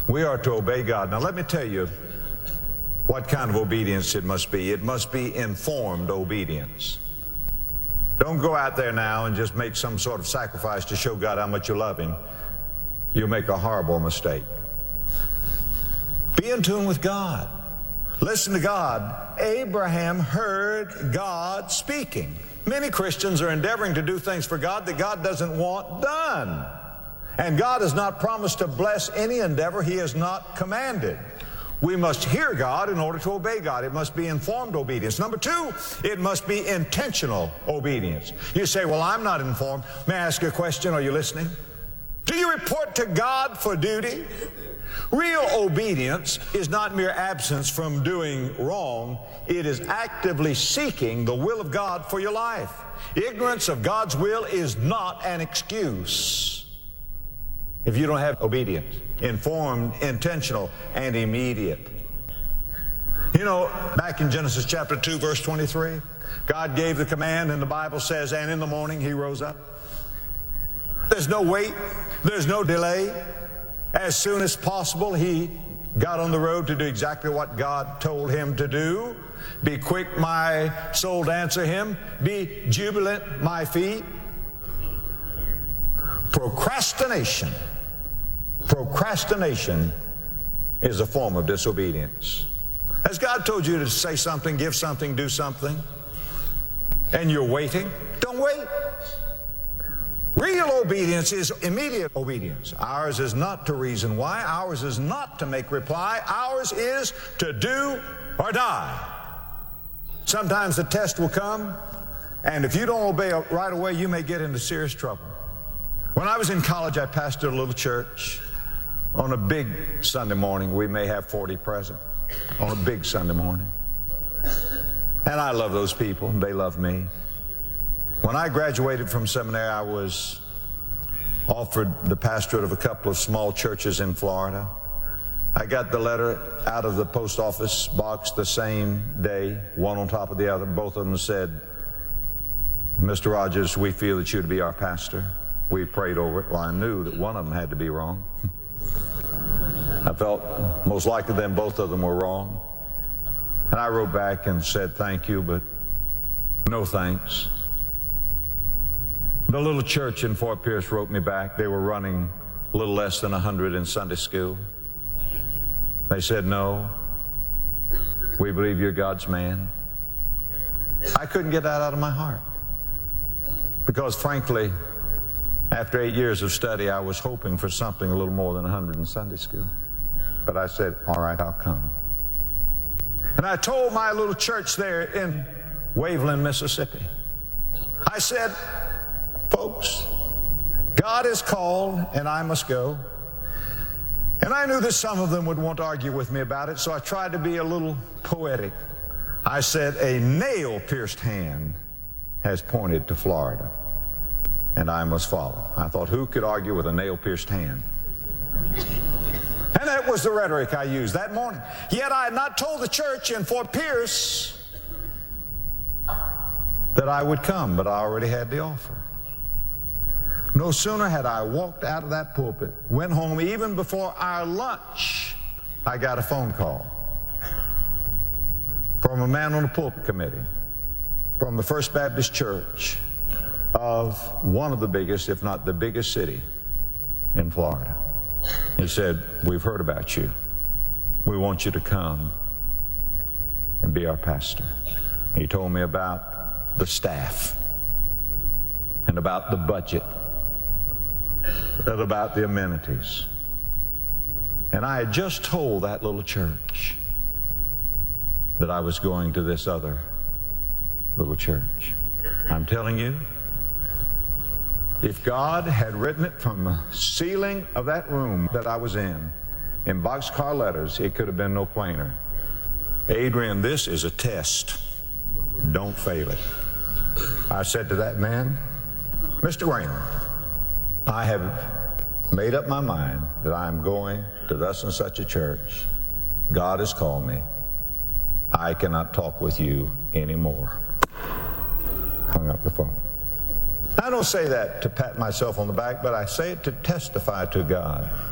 We are to obey God. Now let me tell you what kind of obedience it must be. It must be informed obedience. Don't go out there now and just make some sort of sacrifice to show God how much you love Him. You'll make a horrible mistake. Be in tune with God. Listen to God. Abraham heard God speaking. Many Christians are endeavoring to do things for God that God doesn't want done. And God has not promised to bless any endeavor He has not commanded. We must hear God in order to obey God. It must be informed obedience. Number two, it must be intentional obedience. You say, well, I'm not informed. May I ask you a question? Are you listening? Do you report to God for duty? Real obedience is not mere absence from doing wrong. It is actively seeking the will of God for your life. Ignorance of God's will is not an excuse if you don't have obedience, informed, intentional, and immediate. You know, back in Genesis chapter 2, verse 23, God gave the command, and the Bible says, and in the morning He rose up. There's no wait. There's no delay. As soon as possible, he got on the road to do exactly what God told him to do. Be quick, my soul, to answer Him. Be jubilant, my feet. Procrastination is a form of disobedience. Has God told you to say something, give something, do something, and you're waiting? Don't wait. Real obedience is immediate obedience. Ours is not to reason why. Ours is not to make reply. Ours is to do or die. Sometimes the test will come, and if you don't obey right away, you may get into serious trouble. When I was in college, I pastored a little church. On a big Sunday morning, we may have 40 present. On a big Sunday morning. And I love those people, and they love me. When I graduated from seminary, I was offered the pastorate of a couple of small churches in Florida. I got the letter out of the post office box the same day, one on top of the other. Both of them said, Mr. Rogers, we feel that you to be our pastor. We prayed over it. Well, I knew that one of them had to be wrong. I felt most likely then both of them were wrong. And I wrote back and said, thank you, but no thanks. The little church in Fort Pierce wrote me back. They were running a little less than 100 in Sunday school. They said, no, we believe you're God's man. I couldn't get that out of my heart. Because frankly, after 8 years of study, I was hoping for something a little more than 100 in Sunday school. But I said, all right, I'll come. And I told my little church there in Waveland, Mississippi, I said, folks, God is called and I must go. And I knew that some of them would want to argue with me about it, so I tried to be a little poetic. I said, a nail-pierced hand has pointed to Florida, and I must follow. I thought, who could argue with a nail-pierced hand? And that was the rhetoric I used that morning. Yet I had not told the church in Fort Pierce that I would come, but I already had the offer. No sooner had I walked out of that pulpit, went home, even before our lunch, I got a phone call from a man on the pulpit committee from the First Baptist Church of one of the biggest, if not the biggest city in Florida. He said, we've heard about you. We want you to come and be our pastor. He told me about the staff and about the budget and about the amenities. And I had just told that little church that I was going to this other little church. I'm telling you, if God had written it from the ceiling of that room that I was in boxcar letters, it could have been no plainer. Adrian, this is a test. Don't fail it. I said to that man, Mr. Graham, I have made up my mind that I am going to thus and such a church. God has called me. I cannot talk with you anymore. Hung up the phone. I don't say that to pat myself on the back, but I say it to testify to God